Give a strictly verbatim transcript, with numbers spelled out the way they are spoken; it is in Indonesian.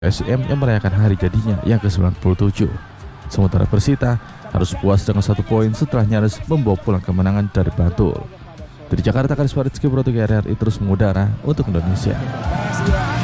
S I M yang merayakan hari jadinya yang ke sembilan puluh tujuh. Sementara Persita harus puas dengan satu poin setelah nyaris membawa pulang kemenangan dari Bantul. Dari Jakarta, Karis Rizky Broto R R I terus mengudara untuk Indonesia.